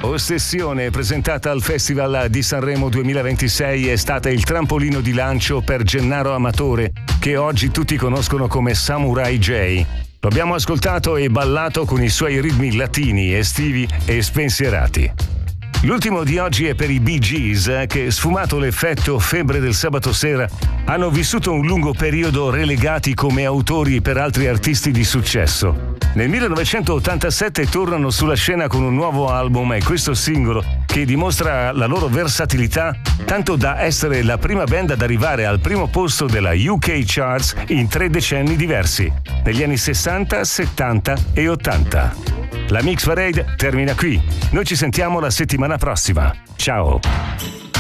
Ossessione, presentata al Festival di Sanremo 2026, è stata il trampolino di lancio per Gennaro Amatore, che oggi tutti conoscono come Samurai J. Lo abbiamo ascoltato e ballato con i suoi ritmi latini, estivi e spensierati. L'ultimo di oggi è per i Bee Gees, che, sfumato l'effetto febbre del sabato sera, hanno vissuto un lungo periodo relegati come autori per altri artisti di successo. Nel 1987 tornano sulla scena con un nuovo album e questo singolo che dimostra la loro versatilità, tanto da essere la prima band ad arrivare al primo posto della UK Charts in 3 decenni diversi, negli anni 60, 70 e 80. La Mix Parade termina qui. Noi ci sentiamo la settimana prossima. Ciao!